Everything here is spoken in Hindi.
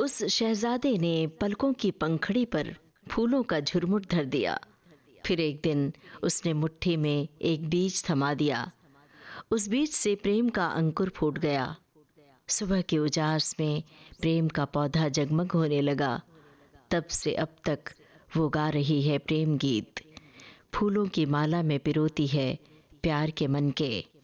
उस शहजादे ने पलकों की पंखड़ी पर फूलों का झुरमुट धर दिया। फिर एक दिन उसने मुट्ठी में एक बीज थमा दिया। उस बीज से प्रेम का अंकुर फूट गया। सुबह के उजास में प्रेम का पौधा जगमग होने लगा। तब से अब तक वो गा रही है प्रेम गीत, फूलों की माला में पिरोती है प्यार के मन के।